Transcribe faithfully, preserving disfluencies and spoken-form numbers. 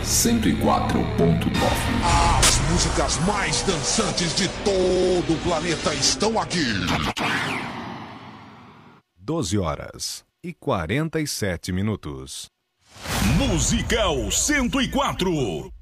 cento e quatro ponto nove. As músicas mais dançantes de todo o planeta estão aqui. doze horas e quarenta e sete minutos. Musical cento e quatro.